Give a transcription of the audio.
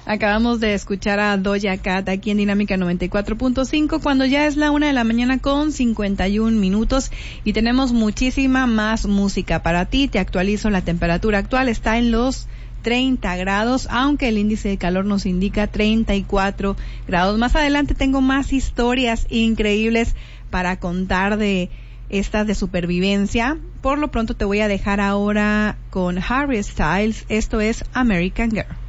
Acabamos de escuchar a Doja Cat aquí en Dinámica 94.5 cuando ya es la 1:00 con 51 minutos y tenemos muchísima más música para ti. Te actualizo, la temperatura actual está en los 30 grados, aunque el índice de calor nos indica 34 grados. Más adelante tengo más historias increíbles para contar de estas de supervivencia. Por lo pronto te voy a dejar ahora con Harry Styles. Esto es American Girl.